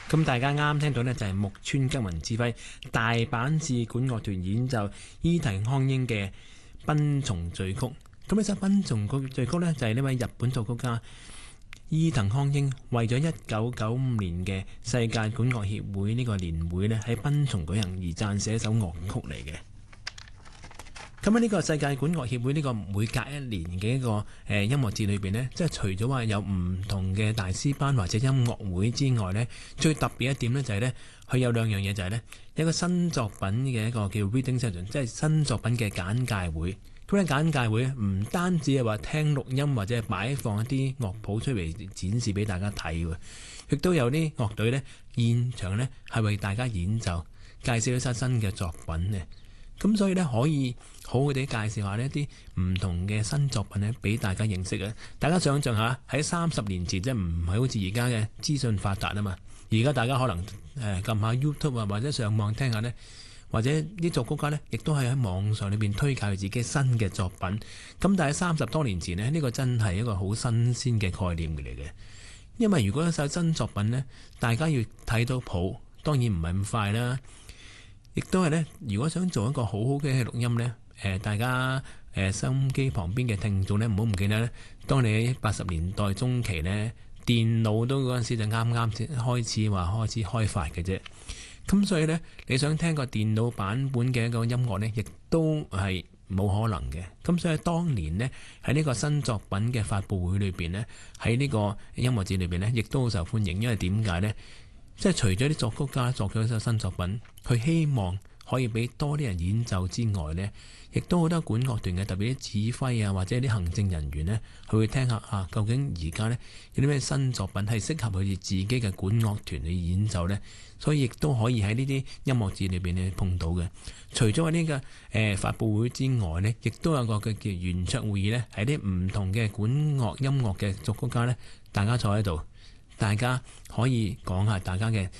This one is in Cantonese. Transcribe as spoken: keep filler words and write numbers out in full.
咁大家啱啱聽到呢，就係木村吉文指揮大阪市管樂團演奏伊藤康英嘅濱松序曲。咁呢首濱松序曲呢，就係呢位日本作曲家伊藤康英為咗一九九五年嘅世界管樂協會呢個年會呢，喺濱松舉行而撰寫一首樂曲嚟嘅。咁喺呢個世界管樂協會呢個每隔一年嘅一個誒音樂節裏邊呢，即係除咗話有唔同嘅大師班或者音樂會之外呢，最特別一點呢就係呢，佢有兩樣嘢就係呢，一個新作品嘅一個叫 reading session，即係新作品嘅簡介會。咁咧簡介會唔單止係話聽錄音或者係擺放一啲樂譜出嚟展示俾大家睇喎，亦都有啲樂隊呢現場呢係為大家演奏，介紹一首新嘅作品嘅。咁所以呢，可以好好地介紹下呢一啲唔同嘅新作品呢俾大家認識嘅。大家想象下喺三十年前，即係唔係好似而家嘅資訊發達啊嘛？而家大家可能誒撳下 YouTube 啊，或者上網聽下呢，或者啲作曲家呢亦都係喺網上裏邊推介佢自己新嘅作品。咁但係三十多年前呢，呢、呢個真係一個好新鮮嘅概念嚟嘅。因為如果一首新作品呢，大家要睇到譜，當然唔係咁快啦。亦都係咧，如果想做一個好好嘅錄音咧，誒大家誒收音機旁邊嘅聽眾咧，唔好唔記得咧。當你喺八十年代中期咧，電腦都嗰陣時就啱啱先開始話開始開發嘅啫。咁所以咧，你想聽個電腦版本嘅一個音樂咧，亦都係冇可能嘅。咁所以當年呢，喺呢個新作品嘅發佈會裏邊呢，喺呢個音樂節裏邊呢，亦都好受歡迎。因為點解呢？即係除咗啲作曲家作咗一首新作品，佢希望可以俾多啲人演奏之外呢，亦都好多管樂團嘅特別啲指揮啊，或者啲行政人員呢，佢會聽下啊，究竟而家呢有啲咩新作品係適合佢哋自己嘅管樂團去演奏呢？所以亦都可以喺呢啲音樂節裏邊呢碰到嘅。除咗呢個誒發佈會之外呢，亦都有個嘅叫圓桌會議呢，係啲唔同嘅管樂音樂嘅作曲家呢，大家坐喺度。大家可以講下大家嘅